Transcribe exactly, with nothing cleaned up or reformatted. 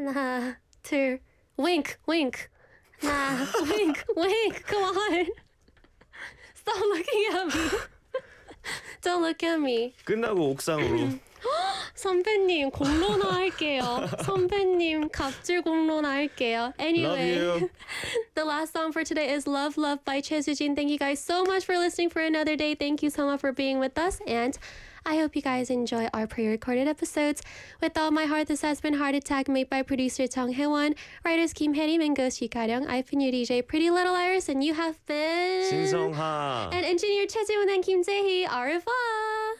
하나, 둘, wink, wink. 하나, wink, wink. Come on. Stop looking at me. Don't look at me. 끝나고 옥상으로. 선배님 공론화 할게요. 선배님 갑질 공론화 할게요. Anyway, Love you. the last song for today is Love Love by 최수진. Thank you guys so much for listening for another day. Thank you so much for being with us, and I hope you guys enjoy our pre-recorded episodes. With all my heart, this has been Heart Attack, made by producer Jung Hae-won, writers Kim Hae-rim and Go Shi-ka-ryung. I've been your D J Pretty Little Iris, and you have been 신성하. and engineer Choi Ji-woon and Kim Jae-hee. Au revoir.